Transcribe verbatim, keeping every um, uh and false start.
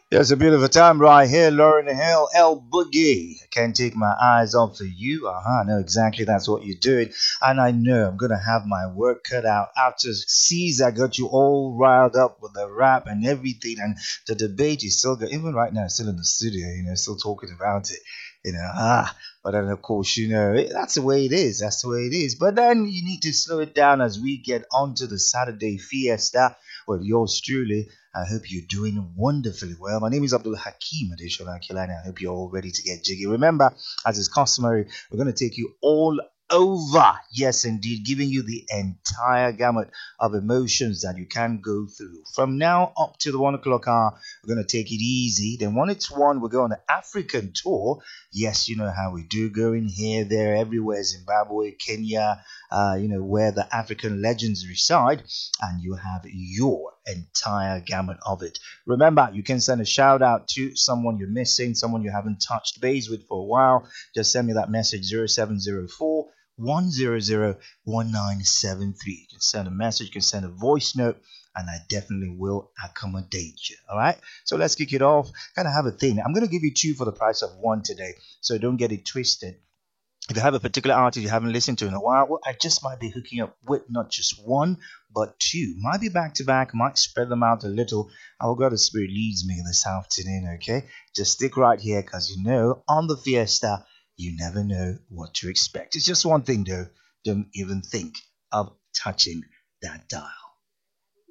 It's a beautiful time right here, Lauren Hill, El Boogie. I can't take my eyes off of you. Uh-huh, I know exactly that's what you're doing. And I know I'm going to have my work cut out after Caesar got you all riled up with the rap and everything. And the debate is still going, even right now, still in the studio, you know, still talking about it. You know, ah, but then of course, you know, it, that's the way it is. That's the way it is. But then you need to slow it down as we get onto the Saturday fiesta with yours truly. I hope you're doing wonderfully well. My name is Abdul Hakim Adeshola Kilani. I hope you're all ready to get jiggy. Remember, as is customary, we're going to take you all over. Yes, indeed, giving you the entire gamut of emotions that you can go through. From now up to the one o'clock hour, we're going to take it easy. Then, when it's one, we'll go on the African tour. Yes, you know how we do, going here, there, everywhere, Zimbabwe, Kenya, uh, you know, where the African legends reside, and you have your entire gamut of it. Remember, you can send a shout out to someone you're missing, someone you haven't touched base with for a while. Just send me that message zero seven zero four one zero zero one nine seven three. You can send a message, you can send a voice note, and I definitely will accommodate you. All right. So let's kick it off. Kind of have a thing. I'm going to give you two for the price of one today. So don't get it twisted. If you have a particular artist you haven't listened to in a while, well, I just might be hooking up with not just one, but two. Might be back to back, might spread them out a little. I'll go the spirit leads me this afternoon, okay? Just stick right here because you know, on the fiesta, you never know what to expect. It's just one thing though, don't even think of touching that dial.